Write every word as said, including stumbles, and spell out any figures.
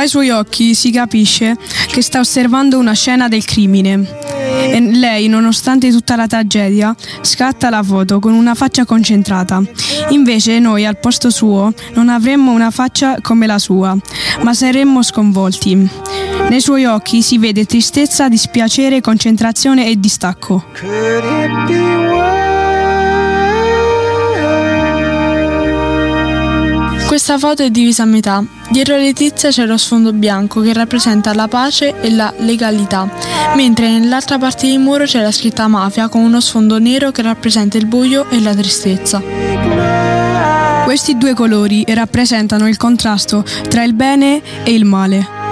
Dai suoi occhi si capisce che sta osservando una scena del crimine. E lei, nonostante tutta la tragedia, scatta la foto con una faccia concentrata. Invece noi, al posto suo, non avremmo una faccia come la sua, ma saremmo sconvolti. Nei suoi occhi si vede tristezza, dispiacere, concentrazione e distacco. Questa foto è divisa a metà. Dietro Letizia c'è lo sfondo bianco che rappresenta la pace e la legalità, mentre nell'altra parte del muro c'è la scritta mafia con uno sfondo nero che rappresenta il buio e la tristezza. Questi due colori rappresentano il contrasto tra il bene e il male.